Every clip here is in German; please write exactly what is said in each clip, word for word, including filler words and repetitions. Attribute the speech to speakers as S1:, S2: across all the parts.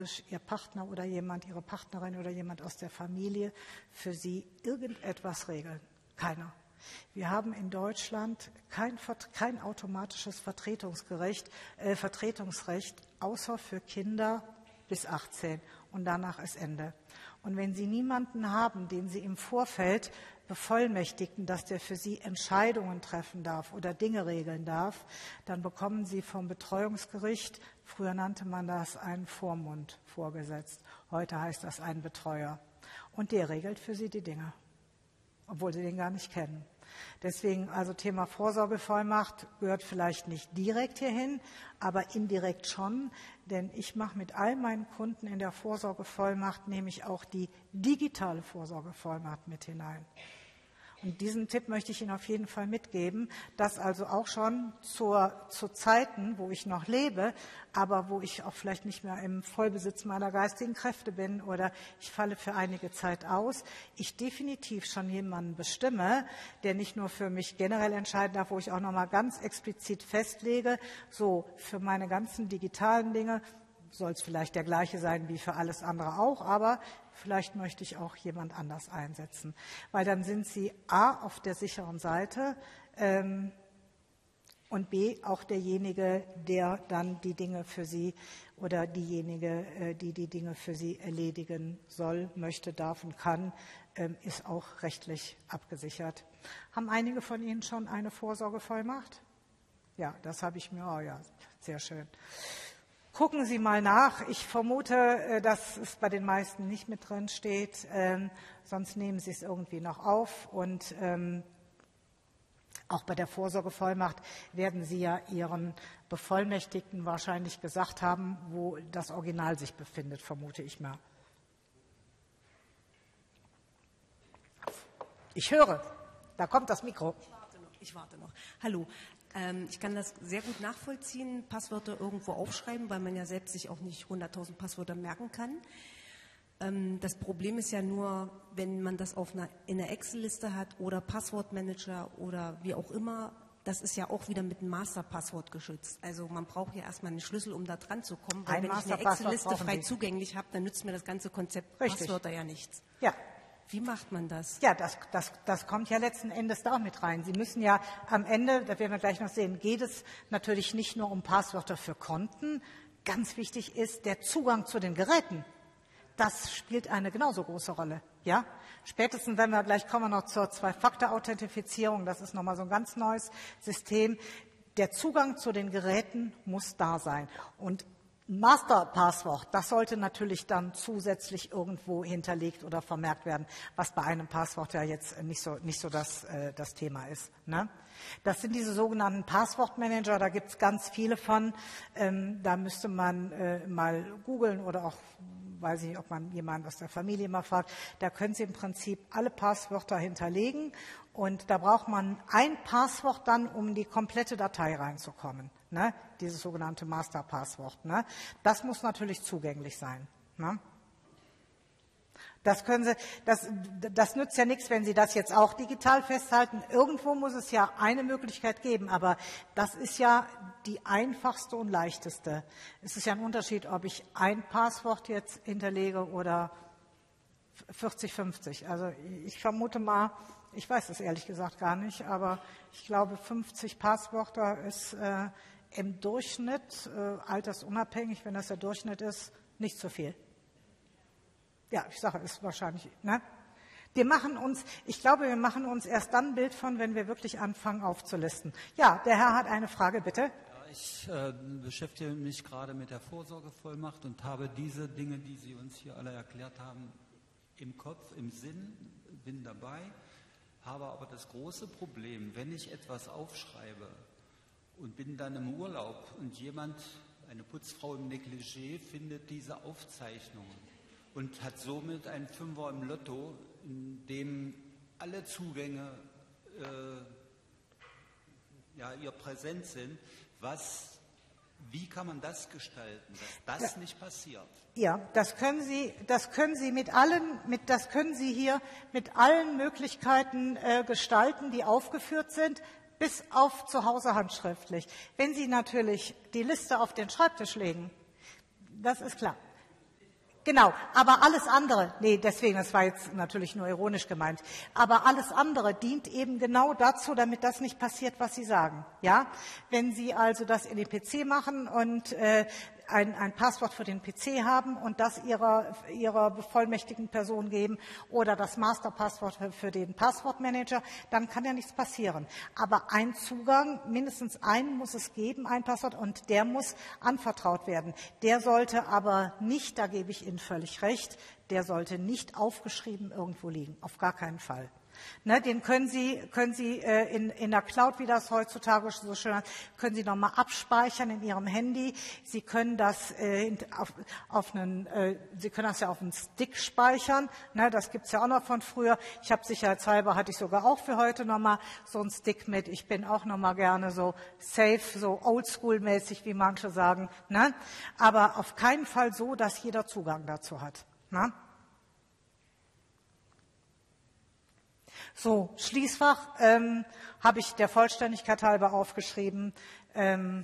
S1: Ihr Partner oder jemand, Ihre Partnerin oder jemand aus der Familie für Sie irgendetwas regeln. Keiner. Wir haben in Deutschland kein, kein automatisches Vertretungsgerecht, äh, Vertretungsrecht, außer für Kinder bis achtzehn. Und danach ist Ende. Und wenn Sie niemanden haben, den Sie im Vorfeld bevollmächtigten, dass der für Sie Entscheidungen treffen darf oder Dinge regeln darf, dann bekommen Sie vom Betreuungsgericht, früher nannte man das einen Vormund vorgesetzt, heute heißt das ein Betreuer. Und der regelt für Sie die Dinge, obwohl Sie den gar nicht kennen. Deswegen also Thema Vorsorgevollmacht gehört vielleicht nicht direkt hierhin, aber indirekt schon, denn ich mache mit all meinen Kunden in der Vorsorgevollmacht nämlich auch die digitale Vorsorgevollmacht mit hinein. Und diesen Tipp möchte ich Ihnen auf jeden Fall mitgeben, dass also auch schon zur, zu Zeiten, wo ich noch lebe, aber wo ich auch vielleicht nicht mehr im Vollbesitz meiner geistigen Kräfte bin oder ich falle für einige Zeit aus, ich definitiv schon jemanden bestimme, der nicht nur für mich generell entscheiden darf, wo ich auch nochmal ganz explizit festlege, so für meine ganzen digitalen Dinge soll es vielleicht der gleiche sein wie für alles andere auch, aber vielleicht möchte ich auch jemand anders einsetzen. Weil dann sind Sie A, auf der sicheren Seite ähm, und B, auch derjenige, der dann die Dinge für Sie oder diejenige, äh, die die Dinge für Sie erledigen soll, möchte, darf und kann, ähm, ist auch rechtlich abgesichert. Haben einige von Ihnen schon eine Vorsorgevollmacht? Ja, das habe ich mir, oh ja, sehr schön. Gucken Sie mal nach. Ich vermute, dass es bei den meisten nicht mit drin steht. Ähm, sonst nehmen Sie es irgendwie noch auf. Und ähm, auch bei der Vorsorgevollmacht werden Sie ja Ihren Bevollmächtigten wahrscheinlich gesagt haben, wo das Original sich befindet, vermute ich mal. Ich höre. Da kommt das Mikro.
S2: Ich warte noch. Ich warte noch. Hallo. Ich kann das sehr gut nachvollziehen, Passwörter irgendwo aufschreiben, weil man ja selbst sich auch nicht hunderttausend Passwörter merken kann. Das Problem ist ja nur, wenn man das auf einer, in einer Excel-Liste hat oder Passwortmanager oder wie auch immer, das ist ja auch wieder mit einem Masterpasswort geschützt. Also man braucht ja erstmal einen Schlüssel, um da dran zu kommen, weil
S1: Ein
S2: wenn ich eine Excel-Liste frei zugänglich habe, dann nützt mir das ganze Konzept Richtig. Passwörter ja nichts.
S1: Ja.
S2: Wie macht man das?
S1: Ja, das, das, das kommt ja letzten Endes da auch mit rein. Sie müssen ja am Ende, das werden wir gleich noch sehen, geht es natürlich nicht nur um Passwörter für Konten. Ganz wichtig ist der Zugang zu den Geräten. Das spielt eine genauso große Rolle. Ja? Spätestens, wenn wir gleich kommen noch zur Zwei-Faktor-Authentifizierung, das ist nochmal so ein ganz neues System. Der Zugang zu den Geräten muss da sein. Und Masterpasswort, das sollte natürlich dann zusätzlich irgendwo hinterlegt oder vermerkt werden, was bei einem Passwort ja jetzt nicht so, nicht so das, äh, das Thema ist. Ne? Das sind diese sogenannten Passwortmanager, da gibt es ganz viele von. Ähm, da müsste man äh, mal googeln oder auch, weiß ich nicht, ob man jemanden aus der Familie mal fragt. Da können Sie im Prinzip alle Passwörter hinterlegen und da braucht man ein Passwort dann, um in die komplette Datei reinzukommen. Ne? Dieses sogenannte Masterpasswort. Ne? Das muss natürlich zugänglich sein. Ne? Das können Sie, das, das nützt ja nichts, wenn Sie das jetzt auch digital festhalten. Irgendwo muss es ja eine Möglichkeit geben, aber das ist ja die einfachste und leichteste. Es ist ja ein Unterschied, ob ich ein Passwort jetzt hinterlege oder vierzig, fünfzig. Also ich vermute mal, ich weiß es ehrlich gesagt gar nicht, aber ich glaube, fünfzig Passwörter ist äh, im Durchschnitt, äh, altersunabhängig, wenn das der Durchschnitt ist, nicht zu viel. Ja, ich sage, ist wahrscheinlich, ne? Wir machen uns, ich glaube, wir machen uns erst dann ein Bild von, wenn wir wirklich anfangen aufzulisten. Ja, der Herr hat eine Frage, bitte.
S3: Ja, ich äh, beschäftige mich gerade mit der Vorsorgevollmacht und habe diese Dinge, die Sie uns hier alle erklärt haben, im Kopf, im Sinn, bin dabei, habe aber das große Problem, wenn ich etwas aufschreibe und bin dann im Urlaub und jemand, eine Putzfrau im Negligé, findet diese Aufzeichnungen und hat somit einen Fünfer im Lotto, in dem alle Zugänge äh, ja, ihr präsent sind. Was, wie kann man das gestalten, dass das ja. nicht passiert?
S1: Ja, das können Sie, das können Sie mit allen, mit, das können Sie hier mit allen Möglichkeiten äh, gestalten, die aufgeführt sind, bis auf zu Hause handschriftlich. Wenn Sie natürlich die Liste auf den Schreibtisch legen, das ist klar. Genau, aber alles andere, nee, deswegen, das war jetzt natürlich nur ironisch gemeint, aber alles andere dient eben genau dazu, damit das nicht passiert, was Sie sagen. Ja, wenn Sie also das in den P C machen und äh, ein, ein Passwort für den P C haben und das Ihrer, Ihrer bevollmächtigten Person geben oder das Masterpasswort für, für den Passwortmanager, dann kann ja nichts passieren. Aber ein Zugang, mindestens einen muss es geben, ein Passwort, und der muss anvertraut werden. Der sollte aber nicht, da gebe ich Ihnen völlig recht, der sollte nicht aufgeschrieben irgendwo liegen, auf gar keinen Fall. Ne, den können Sie, können Sie äh, in, in der Cloud, wie das heutzutage so schön heißt, können Sie nochmal abspeichern in Ihrem Handy. Sie können das äh, auf, auf einen, äh, Sie können das ja auf einen Stick speichern. Ne, das gibt's ja auch noch von früher. Ich habe sicherheitshalber, hatte ich sogar auch für heute nochmal so einen Stick mit. Ich bin auch nochmal gerne so safe, so oldschool-mäßig, wie manche sagen. Ne? Aber auf keinen Fall so, dass jeder Zugang dazu hat. Ne? So, Schließfach ähm, habe ich der Vollständigkeit halber aufgeschrieben. Ähm,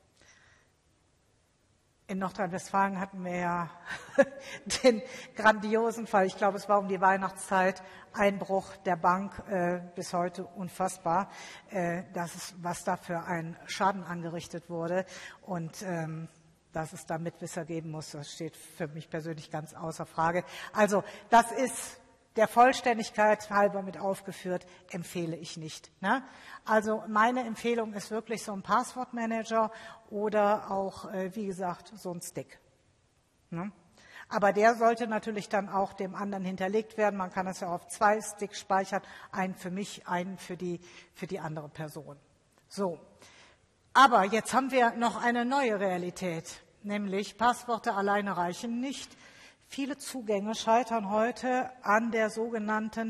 S1: in Nordrhein-Westfalen hatten wir ja den grandiosen Fall, ich glaube, es war um die Weihnachtszeit, Einbruch der Bank, äh, bis heute unfassbar, äh, das ist, was da für ein Schaden angerichtet wurde. Und ähm, dass es da Mitwisser geben muss, das steht für mich persönlich ganz außer Frage. Also das ist der Vollständigkeit halber mit aufgeführt, empfehle ich nicht. Ne? Also meine Empfehlung ist wirklich so ein Passwortmanager oder auch, äh, wie gesagt, so ein Stick. Ne? Aber der sollte natürlich dann auch dem anderen hinterlegt werden. Man kann es ja auf zwei Sticks speichern, einen für mich, einen für die, für die andere Person. So. Aber jetzt haben wir noch eine neue Realität, nämlich Passworte alleine reichen nicht. Viele Zugänge scheitern heute an der sogenannten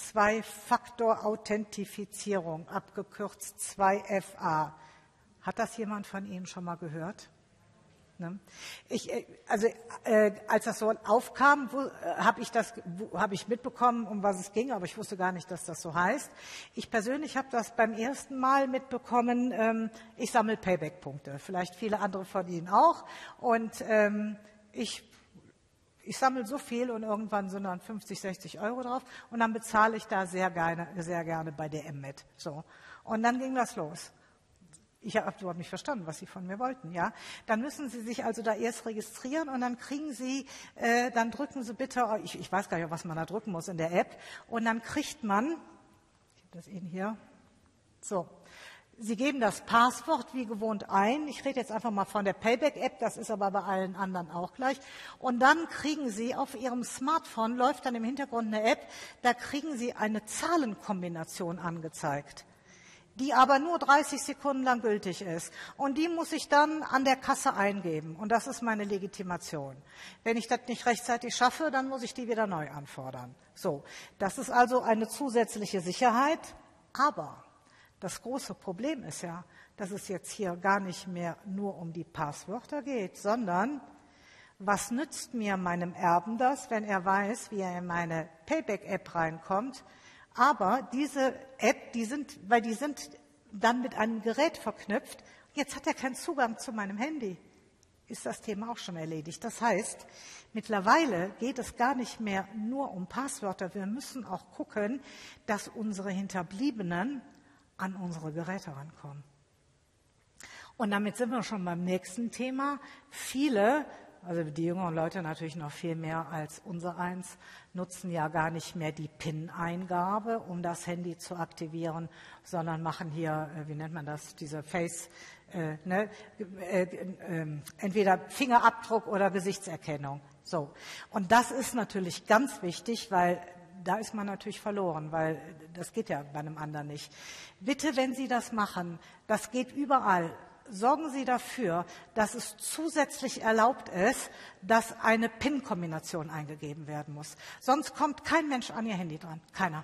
S1: Zwei-Faktor-Authentifizierung, abgekürzt zwei F A. Hat das jemand von Ihnen schon mal gehört? Ne? Ich, also äh, als das so aufkam, äh, habe ich das, habe ich mitbekommen, um was es ging, aber ich wusste gar nicht, dass das so heißt. Ich persönlich habe das beim ersten Mal mitbekommen. Ähm, ich sammle Payback-Punkte, vielleicht viele andere von Ihnen auch, und ähm, ich Ich sammle so viel und irgendwann sind dann fünfzig, sechzig Euro drauf und dann bezahle ich da sehr gerne, sehr gerne bei D M mit. So. Und dann ging das los. Ich habe überhaupt nicht verstanden, was Sie von mir wollten. Ja, dann müssen Sie sich also da erst registrieren und dann kriegen Sie, äh, dann drücken Sie bitte, ich, ich weiß gar nicht, was man da drücken muss in der App, und dann kriegt man, ich habe das Ihnen hier, so. Sie geben das Passwort wie gewohnt ein. Ich rede jetzt einfach mal von der Payback-App, das ist aber bei allen anderen auch gleich. Und dann kriegen Sie auf Ihrem Smartphone, läuft dann im Hintergrund eine App, da kriegen Sie eine Zahlenkombination angezeigt, die aber nur dreißig Sekunden lang gültig ist. Und die muss ich dann an der Kasse eingeben. Und das ist meine Legitimation. Wenn ich das nicht rechtzeitig schaffe, dann muss ich die wieder neu anfordern. So, das ist also eine zusätzliche Sicherheit, aber das große Problem ist ja, dass es jetzt hier gar nicht mehr nur um die Passwörter geht, sondern was nützt mir meinem Erben das, wenn er weiß, wie er in meine Payback-App reinkommt? Aber diese App, die sind, weil die sind dann mit einem Gerät verknüpft, jetzt hat er keinen Zugang zu meinem Handy. Ist das Thema auch schon erledigt. Das heißt, mittlerweile geht es gar nicht mehr nur um Passwörter. Wir müssen auch gucken, dass unsere Hinterbliebenen an unsere Geräte rankommen. Und damit sind wir schon beim nächsten Thema. Viele, also die jüngeren Leute natürlich noch viel mehr als unser eins, nutzen ja gar nicht mehr die PIN-Eingabe, um das Handy zu aktivieren, sondern machen hier, wie nennt man das, diese Face, äh, ne, äh, äh, entweder Fingerabdruck oder Gesichtserkennung. So. Und das ist natürlich ganz wichtig, weil da ist man natürlich verloren, weil das geht ja bei einem anderen nicht. Bitte, wenn Sie das machen, das geht überall, sorgen Sie dafür, dass es zusätzlich erlaubt ist, dass eine PIN-Kombination eingegeben werden muss. Sonst kommt kein Mensch an Ihr Handy dran. Keiner.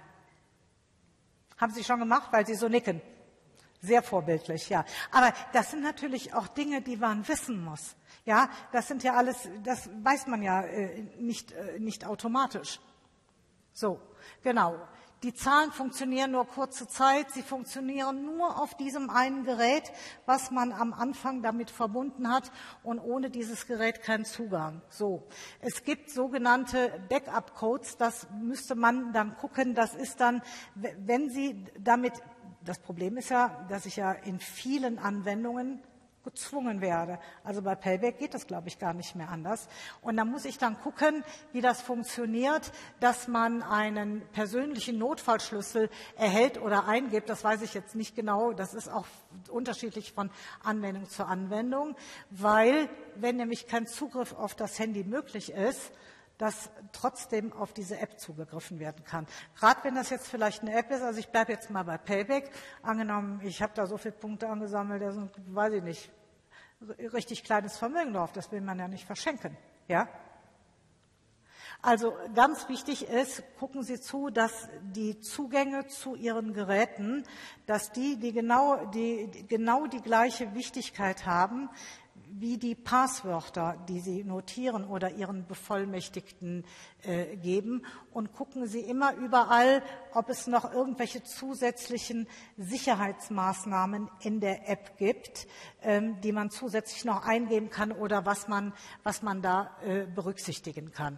S1: Haben Sie schon gemacht, weil Sie so nicken? Sehr vorbildlich, ja. Aber das sind natürlich auch Dinge, die man wissen muss. Ja, das sind ja alles, das weiß man ja äh, nicht, äh, nicht automatisch. So, genau. Die Zahlen funktionieren nur kurze Zeit. Sie funktionieren nur auf diesem einen Gerät, was man am Anfang damit verbunden hat und ohne dieses Gerät keinen Zugang. So. Es gibt sogenannte Backup-Codes. Das müsste man dann gucken. Das ist dann, wenn Sie damit, das Problem ist ja, dass ich ja in vielen Anwendungen gezwungen werde. Also bei Payback geht das, glaube ich, gar nicht mehr anders. Und da muss ich dann gucken, wie das funktioniert, dass man einen persönlichen Notfallschlüssel erhält oder eingibt. Das weiß ich jetzt nicht genau. Das ist auch unterschiedlich von Anwendung zu Anwendung, weil, wenn nämlich kein Zugriff auf das Handy möglich ist, dass trotzdem auf diese App zugegriffen werden kann. Gerade wenn das jetzt vielleicht eine App ist, also ich bleibe jetzt mal bei Payback, angenommen, ich habe da so viele Punkte angesammelt, da sind, weiß ich nicht, richtig kleines Vermögen drauf, das will man ja nicht verschenken. Ja? Also ganz wichtig ist, gucken Sie zu, dass die Zugänge zu Ihren Geräten, dass die, die genau die, genau die gleiche Wichtigkeit haben, wie die Passwörter, die Sie notieren oder Ihren Bevollmächtigten äh, geben. Und gucken Sie immer überall, ob es noch irgendwelche zusätzlichen Sicherheitsmaßnahmen in der App gibt, ähm, die man zusätzlich noch eingeben kann oder was man, was man da äh, berücksichtigen kann.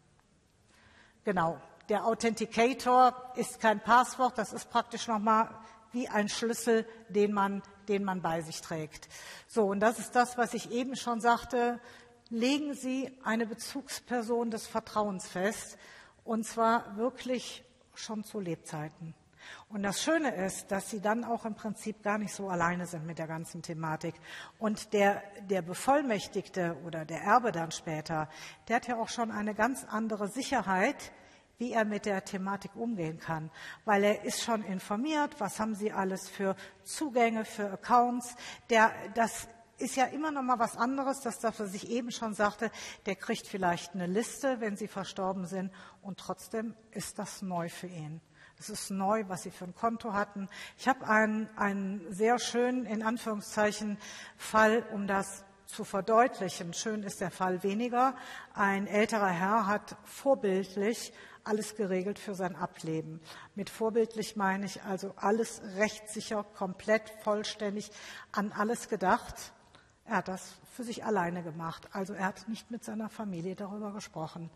S1: Genau. Der Authenticator ist kein Passwort, das ist praktisch nochmal wie ein Schlüssel, den man, den man bei sich trägt. So, und das ist das, was ich eben schon sagte. Legen Sie eine Bezugsperson des Vertrauens fest, und zwar wirklich schon zu Lebzeiten. Und das Schöne ist, dass Sie dann auch im Prinzip gar nicht so alleine sind mit der ganzen Thematik. Und der, der Bevollmächtigte oder der Erbe dann später, der hat ja auch schon eine ganz andere Sicherheit, wie er mit der Thematik umgehen kann, weil er ist schon informiert, was haben Sie alles für Zugänge, für Accounts. Der, das ist ja immer noch mal was anderes, das, was ich eben schon sagte, der kriegt vielleicht eine Liste, wenn Sie verstorben sind, und trotzdem ist das neu für ihn. Es ist neu, was Sie für ein Konto hatten. Ich habe einen, einen sehr schönen, in Anführungszeichen, Fall, um das zu verdeutlichen. Schön ist der Fall weniger. Ein älterer Herr hat vorbildlich alles geregelt für sein Ableben. Mit vorbildlich meine ich also alles rechtssicher, komplett, vollständig, an alles gedacht. Er hat das für sich alleine gemacht. Also er hat nicht mit seiner Familie darüber gesprochen.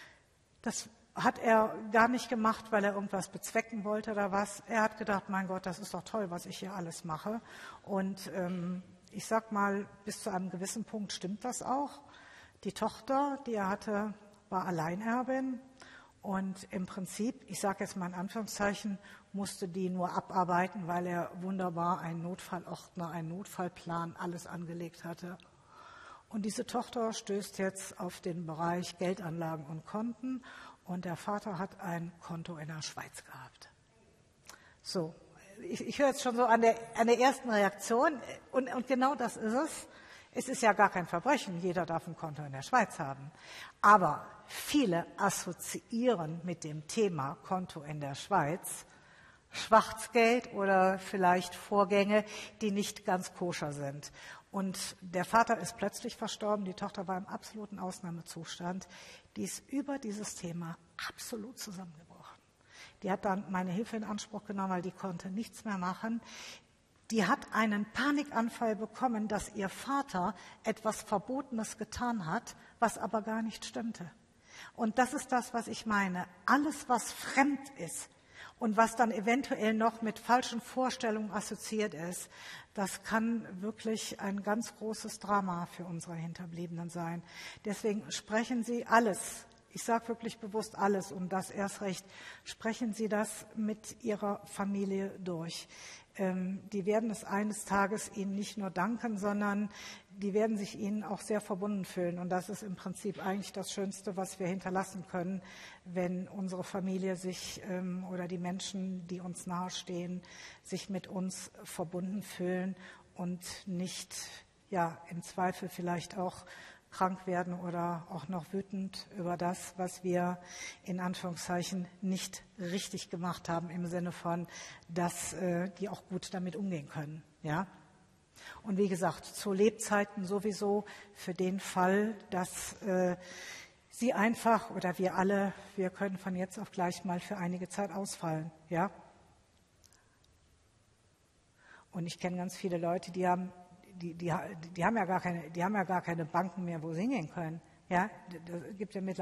S1: Das hat er gar nicht gemacht, weil er irgendwas bezwecken wollte oder was. Er hat gedacht, mein Gott, das ist doch toll, was ich hier alles mache. Und ähm, ich sag mal, bis zu einem gewissen Punkt stimmt das auch. Die Tochter, die er hatte, war Alleinerbin. Und im Prinzip, ich sage jetzt mal in Anführungszeichen, musste die nur abarbeiten, weil er wunderbar einen Notfallordner, einen Notfallplan, alles angelegt hatte. Und diese Tochter stößt jetzt auf den Bereich Geldanlagen und Konten, und der Vater hat ein Konto in der Schweiz gehabt. So, ich, ich höre jetzt schon so an der, an der ersten Reaktion, und, und genau das ist es. Es ist ja gar kein Verbrechen, jeder darf ein Konto in der Schweiz haben. Aber viele assoziieren mit dem Thema Konto in der Schweiz Schwarzgeld oder vielleicht Vorgänge, die nicht ganz koscher sind. Und der Vater ist plötzlich verstorben, die Tochter war im absoluten Ausnahmezustand. Die ist über dieses Thema absolut zusammengebrochen. Die hat dann meine Hilfe in Anspruch genommen, weil die konnte nichts mehr machen. Die hat einen Panikanfall bekommen, dass ihr Vater etwas Verbotenes getan hat, was aber gar nicht stimmte. Und das ist das, was ich meine. Alles, was fremd ist und was dann eventuell noch mit falschen Vorstellungen assoziiert ist, das kann wirklich ein ganz großes Drama für unsere Hinterbliebenen sein. Deswegen sprechen Sie alles, ich sage wirklich bewusst alles und das erst recht, sprechen Sie das mit Ihrer Familie durch. Ähm, die werden es eines Tages Ihnen nicht nur danken, sondern die werden sich Ihnen auch sehr verbunden fühlen. Und das ist im Prinzip eigentlich das Schönste, was wir hinterlassen können, wenn unsere Familie sich ähm, oder die Menschen, die uns nahestehen, sich mit uns verbunden fühlen und nicht, ja, im Zweifel vielleicht auch krank werden oder auch noch wütend über das, was wir in Anführungszeichen nicht richtig gemacht haben, im Sinne von, dass äh, die auch gut damit umgehen können. Ja? Und wie gesagt, zu Lebzeiten sowieso für den Fall, dass äh, Sie einfach oder wir alle, wir können von jetzt auf gleich mal für einige Zeit ausfallen, ja. Und ich kenne ganz viele Leute, die haben, die, die, die haben ja gar keine, die haben ja gar keine Banken mehr, wo sie hingehen können, ja. Das gibt ja mittlerweile